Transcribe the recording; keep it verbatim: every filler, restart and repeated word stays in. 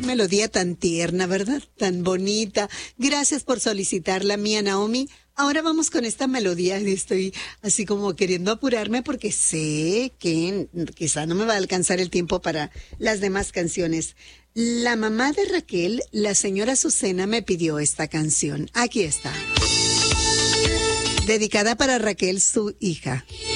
melodía tan tierna, ¿verdad? Tan bonita. Gracias por solicitarla, mía Naomi. Ahora vamos con esta melodía y estoy así como queriendo apurarme porque sé que quizá no me va a alcanzar el tiempo para las demás canciones. La mamá de Raquel, la señora Azucena, me pidió esta canción. Aquí está. Dedicada para Raquel, su hija.